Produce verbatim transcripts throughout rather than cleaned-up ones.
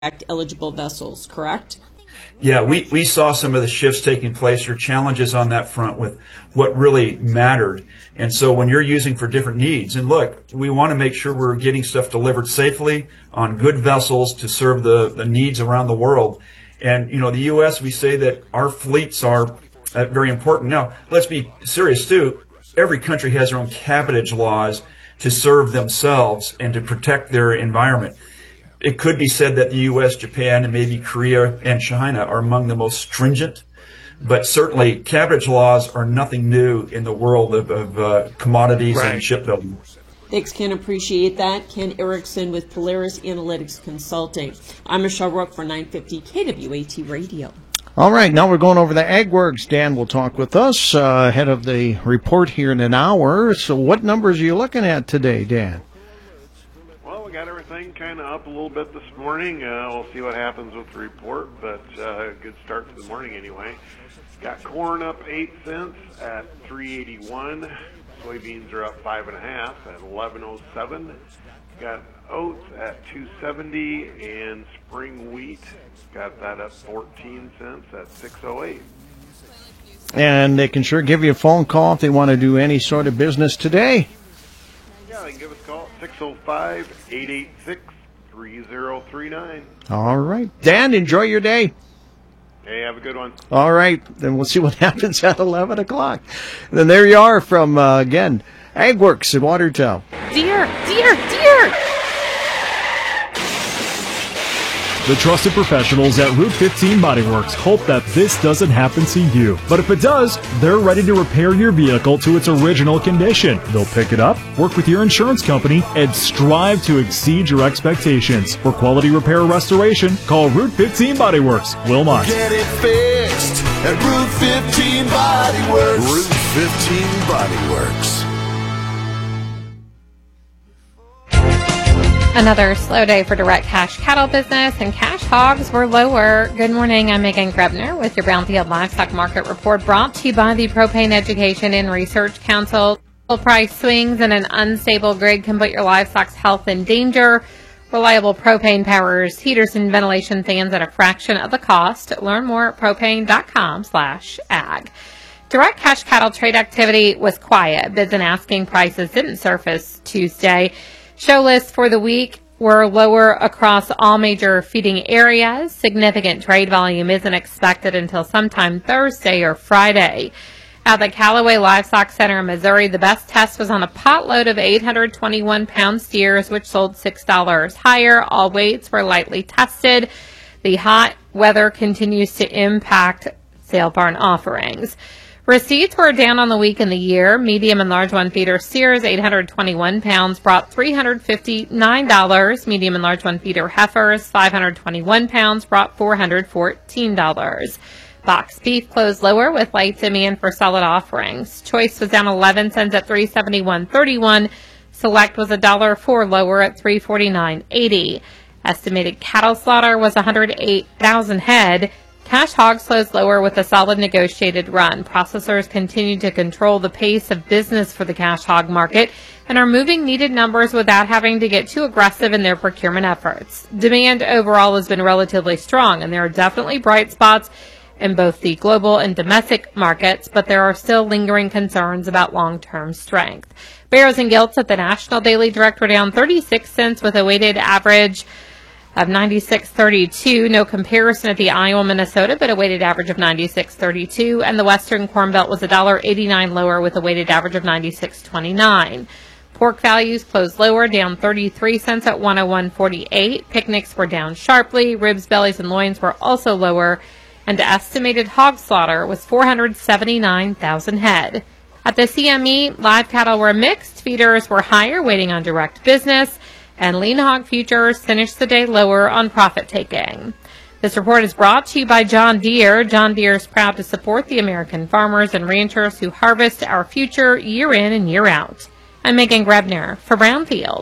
eligible vessels, correct? Yeah, we, we saw some of the shifts taking place or challenges on that front with what really mattered. And so when you're using for different needs, and look, we want to make sure we're getting stuff delivered safely on good vessels to serve the, the needs around the world. And, you know, the U S, we say that our fleets are uh, very important. Now, let's be serious, too. Every country has their own cabotage laws to serve themselves and to protect their environment. It could be said that the U S, Japan, and maybe Korea and China are among the most stringent, but certainly cabotage laws are nothing new in the world of, of uh, commodities right. and shipbuilding. Thanks, Ken. Appreciate that. Ken Erickson with Polaris Analytics Consulting. I'm Michelle Rook for nine fifty K W A T Radio. All right, now we're going over the AgWorks. Dan will talk with us uh, ahead of the report here in an hour. So what numbers are you looking at today, Dan? Well, we got everything kind of up a little bit this morning. Uh, we'll see what happens with the report, but uh, good start to the morning anyway. Got corn up eight cents at three eighty-one. Soybeans are up five and a half at eleven oh seven. Got oats at two seventy, and spring wheat got that up fourteen cents at six oh eight. And they can sure give you a phone call if they want to do any sort of business today. Yeah, they can give us a call at six oh five, eight eight six, three oh three nine. All right. Dan, enjoy your day. Hey, have a good one. All right. Then we'll see what happens at eleven o'clock. And then there you are from, uh, again, AgWorks in Watertown. Deer, deer, deer! The trusted professionals at Route fifteen Body Works hope that this doesn't happen to you. But if it does, they're ready to repair your vehicle to its original condition. They'll pick it up, work with your insurance company, and strive to exceed your expectations. For quality repair or restoration, call Route fifteen Body Works, Wilmot. Get it fixed at Route fifteen Body Works. Route fifteen Body Works. Another slow day for direct cash cattle business, and cash hogs were lower. Good morning, I'm Megan Grebner with your Brownfield Livestock Market Report, brought to you by the Propane Education and Research Council. Price swings and an unstable grid can put your livestock's health in danger. Reliable propane powers heaters and ventilation fans at a fraction of the cost. Learn more at propane.com slash ag. Direct cash cattle trade activity was quiet. Bids and asking prices didn't surface Tuesday. Show lists for the week were lower across all major feeding areas. Significant trade volume isn't expected until sometime Thursday or Friday. At the Callaway Livestock Center in Missouri, the best test was on a potload of eight hundred twenty-one pound steers, which sold six dollars higher. All weights were lightly tested. The hot weather continues to impact sale barn offerings. Receipts were down on the week and the year. Medium and large one feeder steers, eight hundred twenty-one pounds, brought three hundred fifty-nine dollars. Medium and large one feeder heifers, five hundred twenty-one pounds, brought four hundred fourteen dollars. Box beef closed lower with light demand for solid offerings. Choice was down eleven cents at three seventy-one thirty-one. Select was a dollar four lower at three forty-nine eighty. Estimated cattle slaughter was one hundred eight thousand head. Cash hogs closed lower with a solid negotiated run. Processors continue to control the pace of business for the cash hog market and are moving needed numbers without having to get too aggressive in their procurement efforts. Demand overall has been relatively strong, and there are definitely bright spots in both the global and domestic markets, but there are still lingering concerns about long-term strength. Barrows and Gilts at the National Daily Direct were down thirty-six cents with a weighted average of ninety-six thirty-two. No comparison at the Iowa, Minnesota, but a weighted average of ninety-six thirty-two. And the Western Corn Belt was one dollar eighty-nine lower with a weighted average of ninety-six twenty-nine. Pork values closed lower, down thirty-three cents at one oh one forty-eight. Picnics were down sharply. Ribs, bellies, and loins were also lower. And the estimated hog slaughter was four hundred seventy-nine thousand head. At the C M E, live cattle were mixed. Feeders were higher, waiting on direct business. And lean hog futures finished the day lower on profit taking. This report is brought to you by John Deere. John Deere is proud to support the American farmers and ranchers who harvest our future year in and year out. I'm Megan Grebner for Brownfield.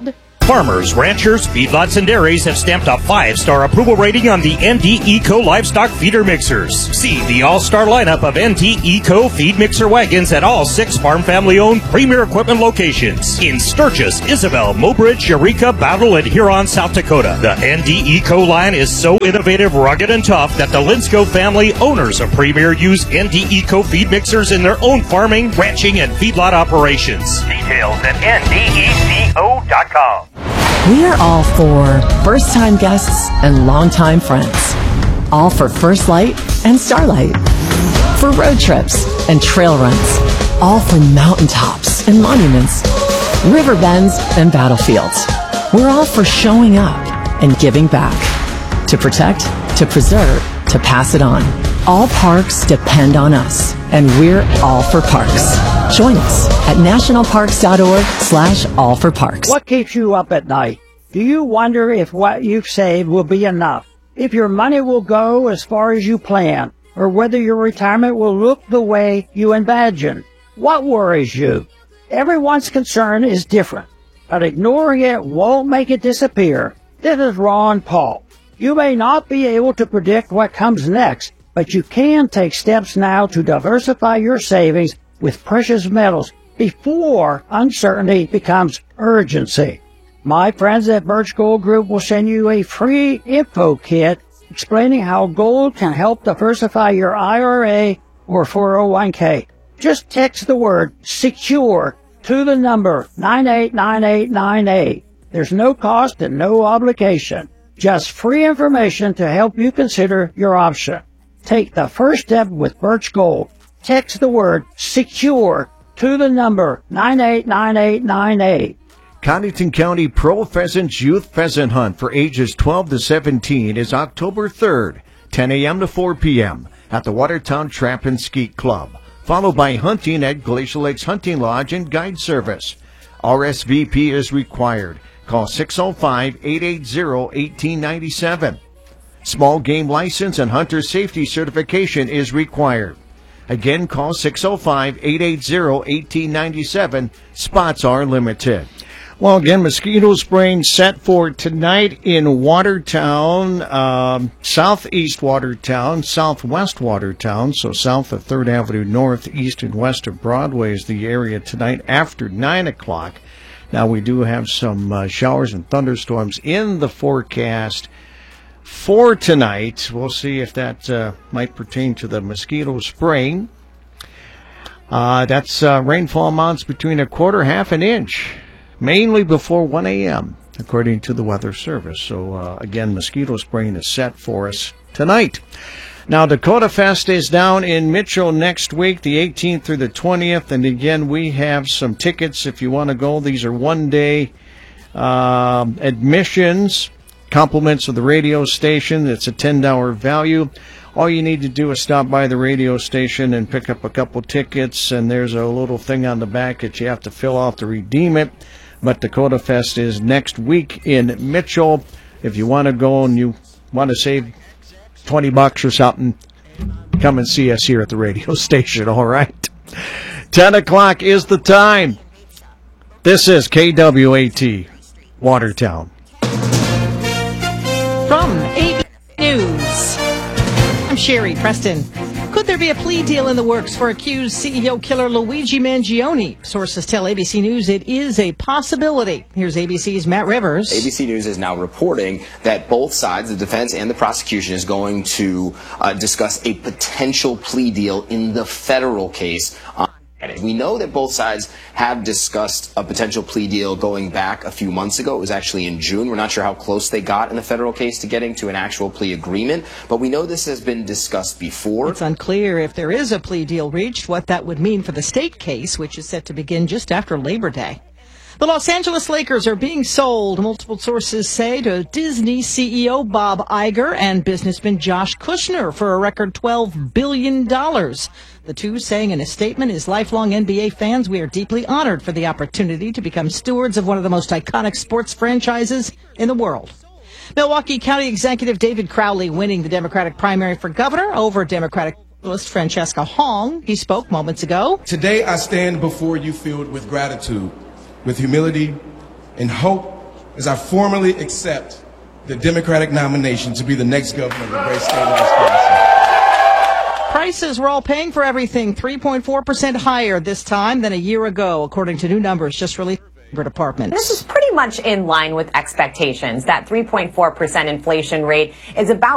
Farmers, ranchers, feedlots, and dairies have stamped a five-star approval rating on the N D Eco livestock feeder mixers. See the all-star lineup of N D Eco feed mixer wagons at all six farm family-owned Premier Equipment locations in Sturgis, Isabel, Mobridge, Eureka, Battle, and Huron, South Dakota. The N D Eco line is so innovative, rugged, and tough that the Linsco family, owners of Premier, use N D Eco feed mixers in their own farming, ranching, and feedlot operations. Details at N D E C O dot com. We are all for first-time guests and longtime friends. All for First Light and Starlight. For road trips and trail runs. All for mountaintops and monuments. River bends and battlefields. We're all for showing up and giving back. To protect, to preserve, to pass it on. All parks depend on us, and we're all for parks. Join us at nationalparks.org slash all for parks. What keeps you up at night? Do you wonder if what you've saved will be enough? If your money will go as far as you plan? Or whether your retirement will look the way you imagine? What worries you? Everyone's concern is different, but ignoring it won't make it disappear. This is Ron Paul. You may not be able to predict what comes next, but you can take steps now to diversify your savings with precious metals before uncertainty becomes urgency. My friends at Birch Gold Group will send you a free info kit explaining how gold can help diversify your I R A or four oh one k. Just text the word SECURE to the number nine eight nine eight nine eight. There's no cost and no obligation. Just free information to help you consider your option. Take the first step with Birch Gold. Text the word SECURE to the number nine eight nine eight nine eight. Connington County Pro Pheasants Youth Pheasant Hunt for ages twelve to seventeen is October third, ten a.m. to four p.m. at the Watertown Trap and Skeet Club, followed by hunting at Glacial Lakes Hunting Lodge and Guide Service. R S V P is required. Call six oh five, eight eight zero, one eight nine seven. Small game license and hunter safety certification is required. Again, call six oh five, eight eight zero, one eight nine seven. Spots are limited. Well, again, mosquito spraying set for tonight in Watertown, um, southeast Watertown, southwest Watertown, so south of third Avenue North, east and west of Broadway is the area tonight after nine o'clock. Now, we do have some uh, showers and thunderstorms in the forecast for tonight. We'll see if that uh, might pertain to the mosquito spraying. Uh, that's uh, rainfall amounts between a quarter, half an inch. Mainly before one a.m., according to the Weather Service. So, uh, again, mosquito spraying is set for us tonight. Now, Dakota Fest is down in Mitchell next week, the eighteenth through the twentieth. And, again, we have some tickets if you want to go. These are one-day uh, admissions, compliments of the radio station. It's a ten dollars value. All you need to do is stop by the radio station and pick up a couple tickets, and there's a little thing on the back that you have to fill out to redeem it. But Dakota Fest is next week in Mitchell. If you want to go and you want to save twenty bucks or something, come and see us here at the radio station, all right? ten o'clock is the time. This is K W A T, Watertown. From A B C News, I'm Sherry Preston. Could there be a plea deal in the works for accused C E O killer Luigi Mangione? Sources tell A B C News it is a possibility. Here's A B C's Matt Rivers. A B C News is now reporting that both sides, the defense and the prosecution, is going to uh, discuss a potential plea deal in the federal case. Um, We know that both sides have discussed a potential plea deal going back a few months ago. It was actually in June. We're not sure how close they got in the federal case to getting to an actual plea agreement, but we know this has been discussed before. It's unclear if there is a plea deal reached, what that would mean for the state case, which is set to begin just after Labor Day. The Los Angeles Lakers are being sold, multiple sources say, to Disney C E O Bob Iger and businessman Josh Kushner for a record twelve billion dollars. The two saying in a statement, as lifelong N B A fans, we are deeply honored for the opportunity to become stewards of one of the most iconic sports franchises in the world. Milwaukee County Executive David Crowley winning the Democratic primary for governor over Democratic socialist Francesca Hong. He spoke moments ago. Today I stand before you filled with gratitude, with humility and hope as I formally accept the Democratic nomination to be the next governor of the great state of Wisconsin. Prices, we're all paying for everything, three point four percent higher this time than a year ago, according to new numbers just released by the Labor Department. This is pretty much in line with expectations. That three point four percent inflation rate is about